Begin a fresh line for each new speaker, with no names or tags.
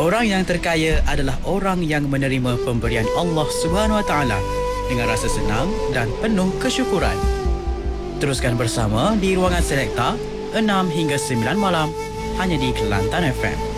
Orang yang terkaya adalah orang yang menerima pemberian Allah Subhanahu Wa Taala dengan rasa senang dan penuh kesyukuran. Teruskan bersama di Ruangan Selekta 6 hingga 9 malam hanya di Kelantan FM.